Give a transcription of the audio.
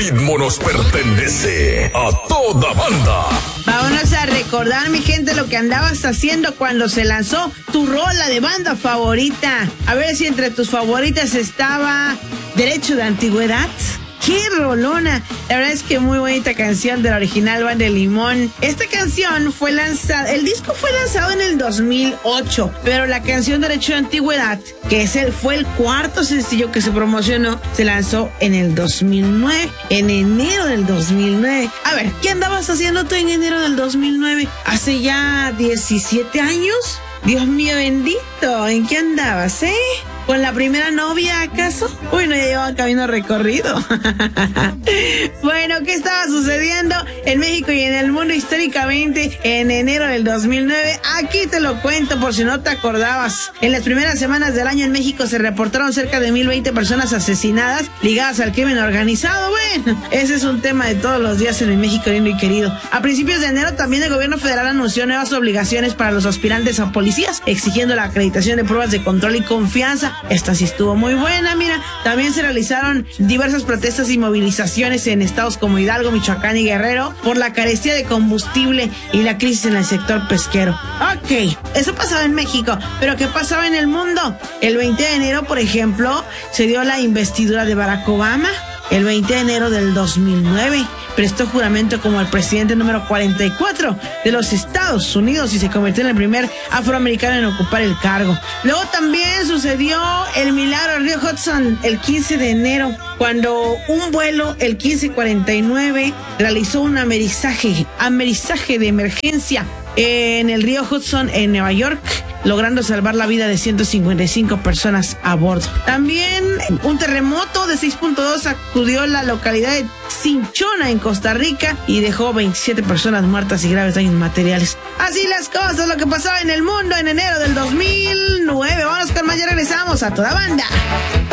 ritmo nos pertenece a toda banda. Vámonos a recordar, mi gente, lo que andabas haciendo cuando se lanzó tu rola de banda favorita. A ver si entre tus favoritas estaba Derecho de Antigüedad. ¡Qué rolona! La verdad es que muy bonita canción de la original Banda de Limón. Esta canción fue lanzada, el disco fue lanzado en el 2008, pero la canción Derecho de Antigüedad, que fue el cuarto sencillo que se promocionó, se lanzó en el 2009, en enero del 2009. A ver, ¿qué andabas haciendo tú en enero del 2009? ¿Hace ya 17 años? Dios mío bendito, ¿en qué andabas, ¿Con la primera novia, acaso? Uy, no, ya llevaban camino recorrido. Bueno, ¿qué estaba sucediendo en México y en el mundo históricamente en enero del 2009? Aquí te lo cuento por si no te acordabas. En las primeras semanas del año en México se reportaron cerca de 1,020 personas asesinadas ligadas al crimen organizado. Bueno, ese es un tema de todos los días en el México lindo y querido. A principios de enero también el gobierno federal anunció nuevas obligaciones para los aspirantes a policías, exigiendo la acreditación de pruebas de control y confianza. Esta sí estuvo muy buena, mira. También se realizaron diversas protestas y movilizaciones en estados como Hidalgo, Michoacán y Guerrero por la carestía de combustible y la crisis en el sector pesquero. Ok, eso pasaba en México, pero ¿qué pasaba en el mundo? El 20 de enero, por ejemplo, se dio la investidura de Barack Obama. El 20 de enero del 2009 prestó juramento como el presidente número 44 de los Estados Unidos y se convirtió en el primer afroamericano en ocupar el cargo. Luego también sucedió el milagro del río Hudson el 15 de enero, cuando un vuelo, el 1549, realizó un amerizaje de emergencia en el río Hudson en Nueva York, logrando salvar la vida de 155 personas a bordo. También un terremoto de 6.2 sacudió la localidad de Cinchona en Costa Rica y dejó 27 personas muertas y graves daños materiales. Así las cosas, lo que pasaba en el mundo en enero del 2009. Vamos con más, ya regresamos a toda banda.